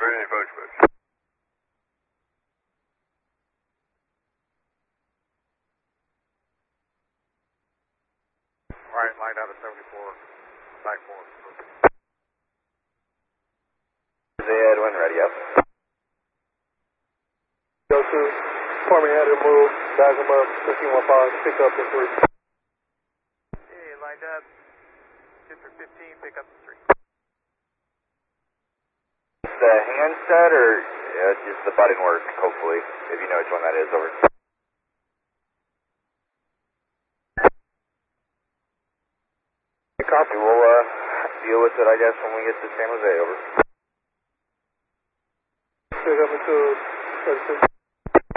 ready to approach, approach. Right, line out of 74, back 4. Zed, when ready, up. Go to, form your head and move, back them up, 1515, pick up in 3. Hey, lined up, good for 15, pick up in 3. The handset or just the button work, hopefully, if you know which one that is, over. Copy, we'll deal with it, I guess, when we get to San Jose, over. Pick up into 36.